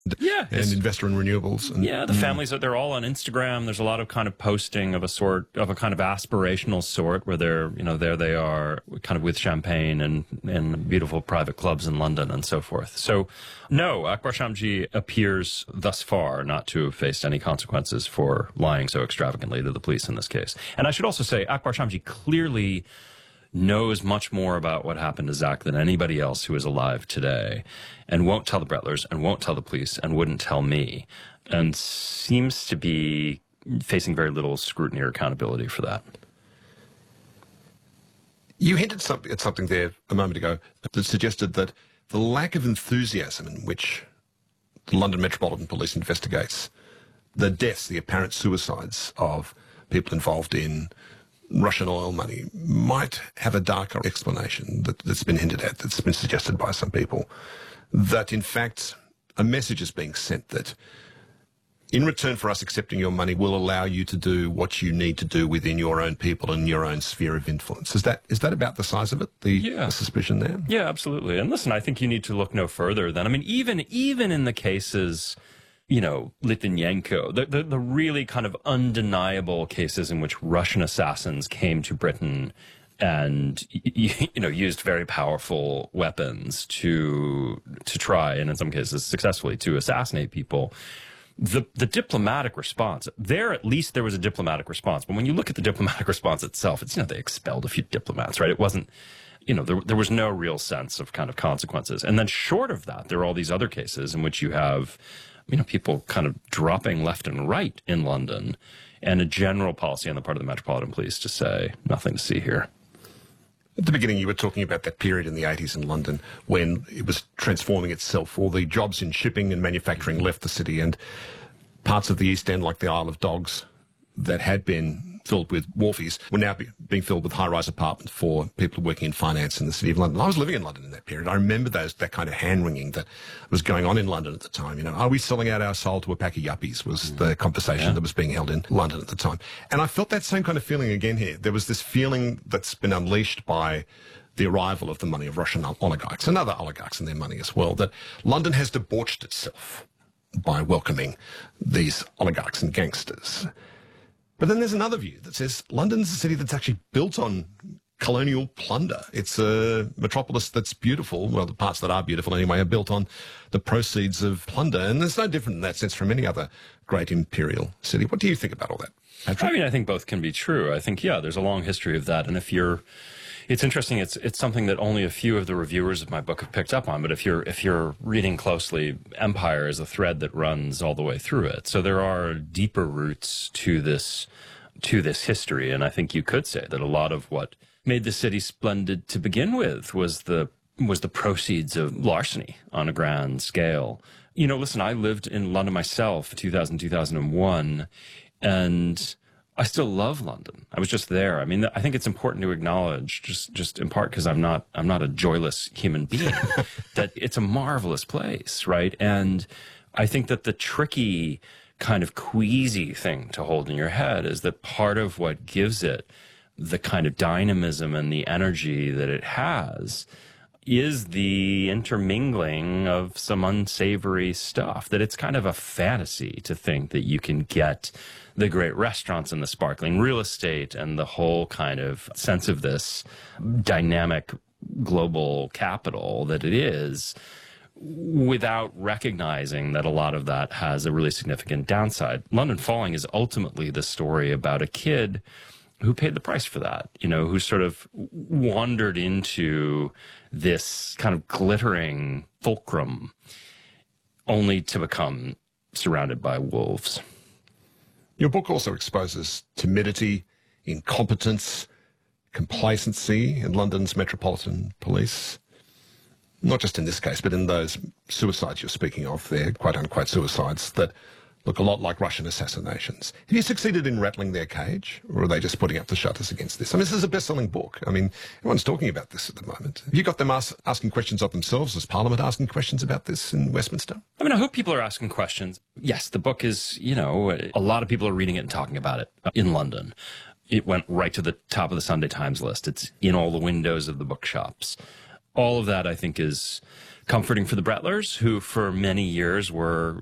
Yeah. and investor in renewables. And, yeah, the families, they're all on Instagram. There's a lot of kind of posting of a kind of aspirational sort where they're, there they are kind of with champagne and beautiful private clubs in London and so forth. So no, Akbar Shamji appears thus far not to have faced any consequences for lying so extravagantly to the police in this case. And I should also say Akbar Shamji clearly knows much more about what happened to Zach than anybody else who is alive today, and won't tell the Bretlers and won't tell the police and wouldn't tell me, and seems to be facing very little scrutiny or accountability for that. You hinted at something there a moment ago that suggested that the lack of enthusiasm in which the London Metropolitan Police investigates the deaths, the apparent suicides of people involved in Russian oil money might have a darker explanation that's been hinted at, that's been suggested by some people, that in fact a message is being sent that in return for us accepting your money, we'll allow you to do what you need to do within your own people and your own sphere of influence. Is that about the size of it, the suspicion there? Yeah, absolutely. And listen, I think you need to look no further than, even in the cases, Litvinenko, the really kind of undeniable cases in which Russian assassins came to Britain and, used very powerful weapons to try, and in some cases successfully, to assassinate people. The diplomatic response, at least there was a diplomatic response. But when you look at the diplomatic response itself, it's, they expelled a few diplomats, right? It wasn't, there was no real sense of kind of consequences. And then short of that, there are all these other cases in which you have, people kind of dropping left and right in London, and a general policy on the part of the Metropolitan Police to say, nothing to see here. At the beginning, you were talking about that period in the 80s in London when it was transforming itself. All the jobs in shipping and manufacturing left the city, and parts of the East End, like the Isle of Dogs, that had been filled with wharfies, were now being filled with high-rise apartments for people working in finance in the City of London. I was living in London in that period. I remember that kind of hand-wringing that was going on in London at the time. Are we selling out our soul to a pack of yuppies was the conversation that was being held in London at the time. And I felt that same kind of feeling again here. There was this feeling that's been unleashed by the arrival of the money of Russian oligarchs and other oligarchs and their money as well, that London has debauched itself by welcoming these oligarchs and gangsters. But then there's another view that says London's a city that's actually built on colonial plunder. It's a metropolis that's beautiful. Well, the parts that are beautiful anyway are built on the proceeds of plunder. And there's no different in that sense from any other great imperial city. What do you think about all that, Patrick? I think both can be true. I think, there's a long history of that. And it's interesting. It's something that only a few of the reviewers of my book have picked up on. But if you're reading closely, empire is a thread that runs all the way through it. So there are deeper roots to this history. And I think you could say that a lot of what made the city splendid to begin with was the proceeds of larceny on a grand scale. Listen, I lived in London myself, 2001, and I still love London. I was just there. I think it's important to acknowledge, just in part because I'm not a joyless human being, that it's a marvelous place, right? And I think that the tricky kind of queasy thing to hold in your head is that part of what gives it the kind of dynamism and the energy that it has is the intermingling of some unsavory stuff, that it's kind of a fantasy to think that you can get the great restaurants and the sparkling real estate and the whole kind of sense of this dynamic global capital that it is, without recognizing that a lot of that has a really significant downside. London Falling is ultimately the story about a kid who paid the price for that, who sort of wandered into this kind of glittering fulcrum only to become surrounded by wolves. Your book also exposes timidity, incompetence, complacency in London's Metropolitan Police. Not just in this case, but in those suicides you're speaking of there, quote-unquote suicides, that look a lot like Russian assassinations. Have you succeeded in rattling their cage, or are they just putting up the shutters against this? This is a best-selling book. Everyone's talking about this at the moment. Have you got them asking questions of themselves? Is Parliament asking questions about this in Westminster? I hope people are asking questions. Yes, the book is, a lot of people are reading it and talking about it in London. It went right to the top of the Sunday Times list. It's in all the windows of the bookshops. All of that, I think, is comforting for the Brettlers, who for many years were